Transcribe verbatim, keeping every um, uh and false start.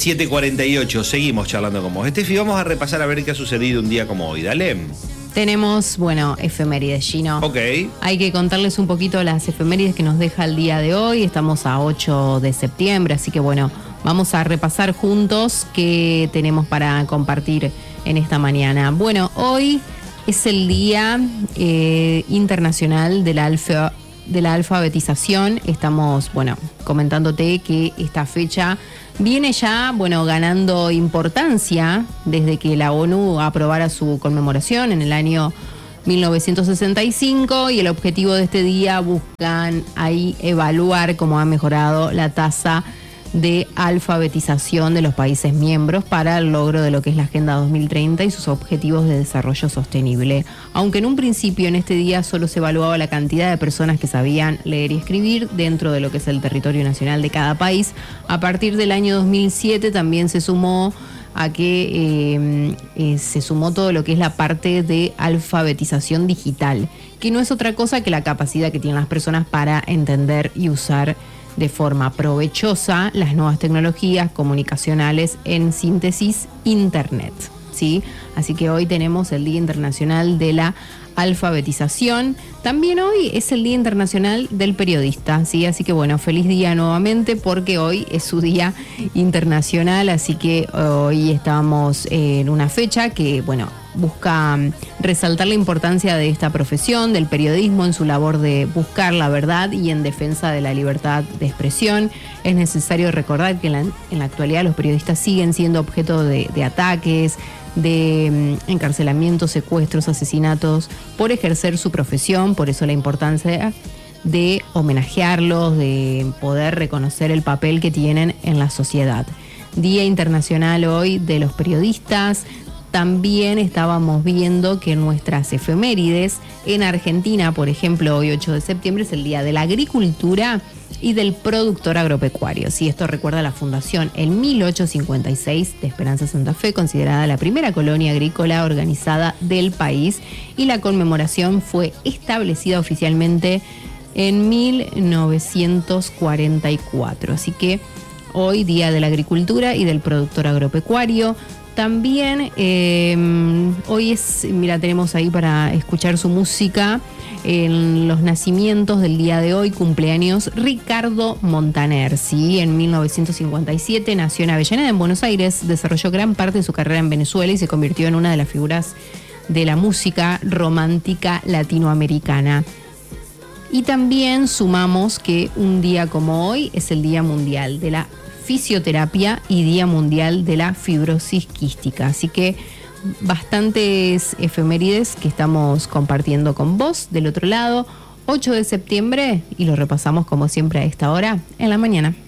siete cuarenta y ocho, seguimos charlando con vos. Estefi, vamos a repasar a ver qué ha sucedido un día como hoy. Dale. Tenemos, bueno, efemérides, Gino. Ok. Hay que contarles un poquito las efemérides que nos deja el día de hoy. Estamos a ocho de septiembre, así que bueno, vamos a repasar juntos qué tenemos para compartir en esta mañana. Bueno, hoy es el Día eh, Internacional de la, alfa, de la Alfabetización. Estamos, bueno, comentándote que esta fecha viene ya, bueno, ganando importancia desde que la ONU aprobara su conmemoración en el año mil novecientos sesenta y cinco, y el objetivo de este día buscan ahí evaluar cómo ha mejorado la tasa de alfabetización de los países miembros para el logro de lo que es la Agenda dos mil treinta y sus objetivos de desarrollo sostenible. Aunque en un principio en este día solo se evaluaba la cantidad de personas que sabían leer y escribir dentro de lo que es el territorio nacional de cada país, a partir del año dos mil siete también se sumó a que eh, eh, se sumó todo lo que es la parte de alfabetización digital, que no es otra cosa que la capacidad que tienen las personas para entender y usar de forma provechosa las nuevas tecnologías comunicacionales, en síntesis, Internet, ¿sí? Así que hoy tenemos el Día Internacional de la Alfabetización. También hoy es el Día Internacional del Periodista, ¿sí? Así que bueno, feliz día nuevamente porque hoy es su día internacional, así que hoy estamos en una fecha que, bueno, busca resaltar la importancia de esta profesión, del periodismo en su labor de buscar la verdad y en defensa de la libertad de expresión. Es necesario recordar que en la, en la actualidad los periodistas siguen siendo objeto de, de ataques, de um, encarcelamientos, secuestros, asesinatos por ejercer su profesión. Por eso la importancia de homenajearlos, de poder reconocer el papel que tienen en la sociedad. Día Internacional hoy de los periodistas. También estábamos viendo que nuestras efemérides en Argentina, por ejemplo, hoy ocho de septiembre es el Día de la Agricultura y del Productor Agropecuario. Sí, esto recuerda a la fundación en mil ochocientos cincuenta y seis de Esperanza Santa Fe, considerada la primera colonia agrícola organizada del país, y la conmemoración fue establecida oficialmente en mil novecientos cuarenta y cuatro. Así que hoy Día de la Agricultura y del Productor Agropecuario. También eh, hoy es, mira, tenemos ahí para escuchar su música en los nacimientos del día de hoy, cumpleaños Ricardo Montaner, ¿sí? En mil novecientos cincuenta y siete nació en Avellaneda, en Buenos Aires, desarrolló gran parte de su carrera en Venezuela y se convirtió en una de las figuras de la música romántica latinoamericana. Y también sumamos que un día como hoy es el Día Mundial de la Fisioterapia y Día Mundial de la Fibrosis Quística. Así que bastantes efemérides que estamos compartiendo con vos del otro lado. ocho de septiembre, y lo repasamos como siempre a esta hora en la mañana.